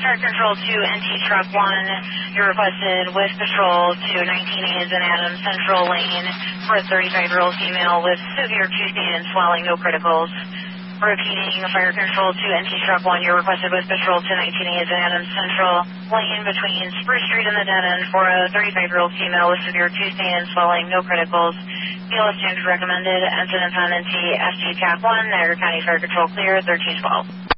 Fire Control to NT Truck 1. You're requested with patrol to 19A in Adams Central Lane for a 35-year-old female with severe chest pain and swelling, no criticals. Repeating, Fire Control to NT Truck 1. You're requested with patrol to 19A in Adams Central Lane between Spruce Street and the Dead End for a 35-year-old female with severe chest pain and swelling, no criticals. BLS standard recommended. Incident on NT FG TAC 1. Niagara County Fire Control clear, 1312.